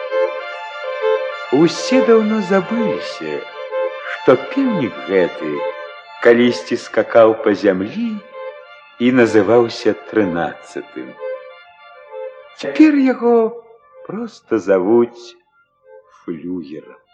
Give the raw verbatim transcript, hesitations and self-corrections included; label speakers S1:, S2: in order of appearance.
S1: Усе даўно забыліся, што пеўнік гэты калісьці скакаў па зямлі і называўся трынаццатым. Цяпер яго проста завуць флюгерам.